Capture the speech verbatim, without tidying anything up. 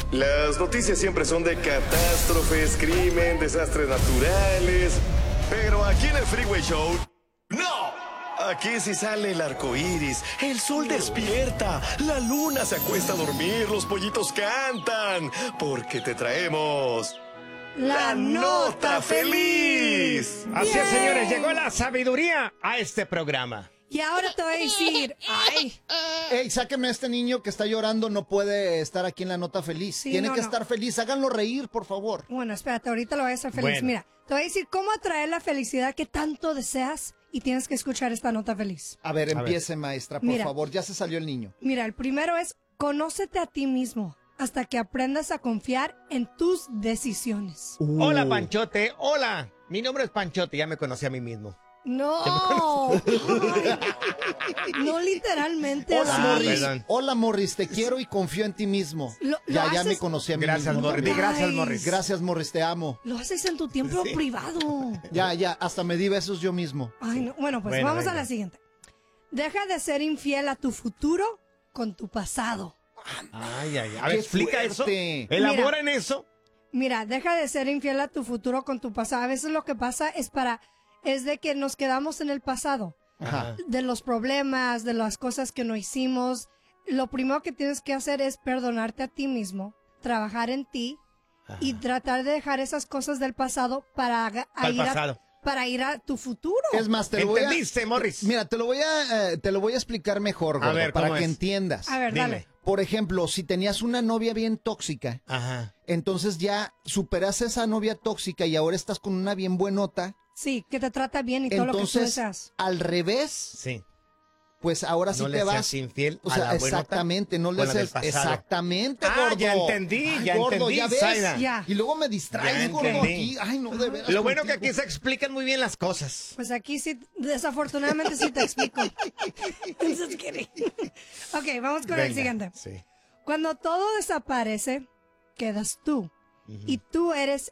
Las noticias siempre son de catástrofes, crimen, desastres naturales. Pero aquí en el Freeway Show, ¡no! Aquí sí sale el arco iris, el sol despierta, la luna se acuesta a dormir, los pollitos cantan. Porque te traemos... ¡La Nota Feliz! Así es, señores, llegó la sabiduría a este programa. Y ahora te voy a decir, ay. Ey, sáquenme a este niño que está llorando, no puede estar aquí en la Nota Feliz. Sí, Tiene no, que no. estar feliz, háganlo reír, por favor. Bueno, espérate, ahorita lo voy a hacer feliz. Bueno. Mira, te voy a decir cómo atraer la felicidad que tanto deseas y tienes que escuchar esta Nota Feliz. A ver, A empiece, maestra, por Mira. favor, ya se salió el niño. Mira, el primero es, conócete a ti mismo hasta que aprendas a confiar en tus decisiones. Uh. Hola, Panchote, hola. Mi nombre es Panchote, ya me conocí a mí mismo. No, Ay, no literalmente Hola, así. Ah, Morris. perdón. Hola, Morris, te quiero y confío en ti mismo. Lo- lo ya, ya haces- me conocí a mí Gracias, mismo. Morris. Di también. gracias, Ay. Morris. Gracias, Morris, te amo. Lo haces en tu tiempo Sí. privado. Ya, ya, hasta me di besos yo mismo. Ay, no. Bueno, pues Bueno, vamos venga. a la siguiente. Deja de ser infiel a tu futuro con tu pasado. Ay, ay, ay. A ver, Qué explica eso. fuerte. Elabora en eso. Mira, deja de ser infiel a tu futuro con tu pasado. A veces lo que pasa es para es de que nos quedamos en el pasado, Ajá. de los problemas, de las cosas que no hicimos. Lo primero que tienes que hacer es perdonarte a ti mismo, trabajar en ti y tratar de dejar esas cosas del pasado para, a- Pa'l ir, pasado. A, para ir a tu futuro. Es más, te lo voy a... ¿Entendiste, Morris? Mira, te lo voy a, eh, te lo voy a explicar mejor, gordo, ver, para ¿cómo que es? entiendas. A ver, Dime. dale. Por ejemplo, si tenías una novia bien tóxica, Ajá. entonces ya superaste esa novia tóxica y ahora estás con una bien buenota. Sí, que te trata bien y todo lo que tú Entonces, deseas. al revés, Sí. pues ahora sí No te le vas. seas infiel O a sea, la buenota exactamente, no le con la del seas. pasado. Exactamente, Ah, gordo. ya entendí, Ay, ya gordo, entendí, ya ves. Zaida. Ya. Y luego me distraes, Ya gordo, entendí. aquí. Ay, no, de veras. Lo bueno que contigo. aquí se explican muy bien las cosas. Pues aquí sí, desafortunadamente sí te explico. Just kidding. Ok, vamos con el Venga, siguiente. Sí. Cuando todo desaparece, quedas tú. Y tú eres